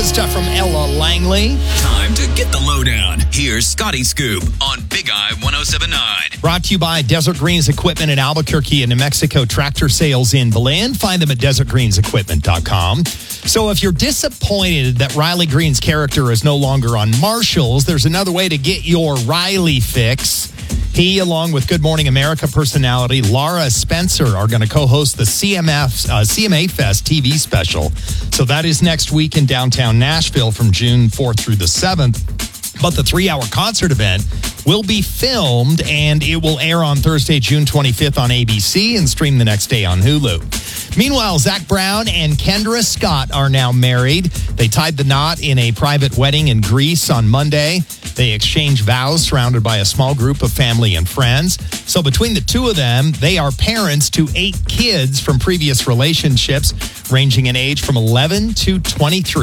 Good stuff from Ella Langley. Time to get the lowdown. Here's Scotty Scoop on Big Eye 107.9. Brought to you by Desert Greens Equipment in Albuquerque and New Mexico Tractor Sales in Belen. Find them at desertgreensequipment.com. So if you're disappointed that Riley Green's character is no longer on Marshalls, there's another way to get your Riley fix. He, along with Good Morning America personality Laura Spencer, are going to co-host the CMA Fest TV special. So that is next week in downtown Nashville from June 4th through the 7th. But the 3-hour concert event will be filmed, and it will air on Thursday, June 25th on ABC and stream the next day on Hulu. Meanwhile, Zac Brown and Kendra Scott are now married. They tied the knot in a private wedding in Greece on Monday. They exchanged vows surrounded by a small group of family and friends. So between the two of them, they are parents to 8 kids from previous relationships, ranging in age from 11 to 23.